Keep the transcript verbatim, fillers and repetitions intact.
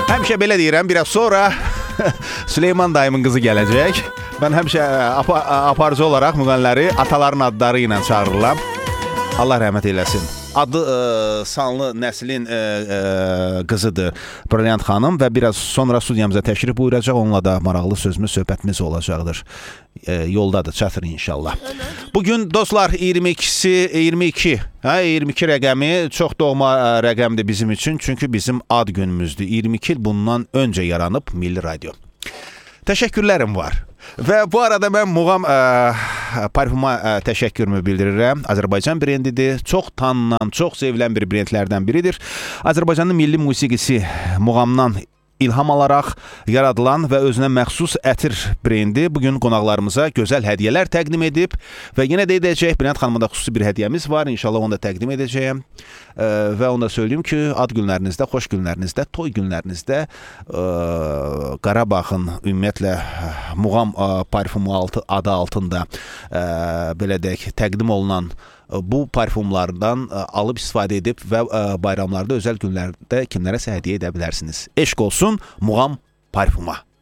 Həmişə belə deyirəm, biraz sonra Süleyman dayımın qızı gələcək. Mən həmişə ap aparıcı olaraq müğənniləri ataların adları ilə çağırırlar. Allah rəhmət eyləsin. Adı e, sanlı nəslin e, e, qızıdır Brilliant xanım və biraz sonra studiyamıza təşrif buyuracaq. Onunla da maraqlı sözümüz, söhbətimiz olacaqdır. E, yoldadır, çatır inşallah. Bugün dostlar iyirmi ikisi, iyirmi iki, hə, iyirmi iki rəqəmi çox doğma rəqəmdir bizim üçün. Çünki bizim ad günümüzdür. iyirmi iki il bundan öncə yaranıb Milli Radio. Təşəkkürlərim var. Və bu arada mən Muğam ə, parfuma ə, təşəkkürümü bildirirəm. Azərbaycan brendidir. Çox tanınan, çox sevilən bir brendlərdən biridir. Azərbaycanın milli musiqisi Muğamdan ilham alaraq yaradılan və özünə məxsus ətir brendi bugün qonaqlarımıza gözəl hədiyyələr təqdim edib və yenə də edəcək. Brilliant xanıma da xüsusi bir hədiyyəmiz var. İnşallah onu da təqdim edəcəyəm. Ə, və onu da söyləyim ki, ad günlərinizdə, xoş günlərinizdə, toy günlərinizdə ə, Qarabağın ümumiyyətlə Muğam ə, parfumu altı, adı altında ə, belə deyək, təqdim olunan bu parfumlardan alıb istifadə edib və bayramlarda, özəl günlərdə kimlərəsə hədiyyə edə bilərsiniz. Eşq olsun Muğam parfuma.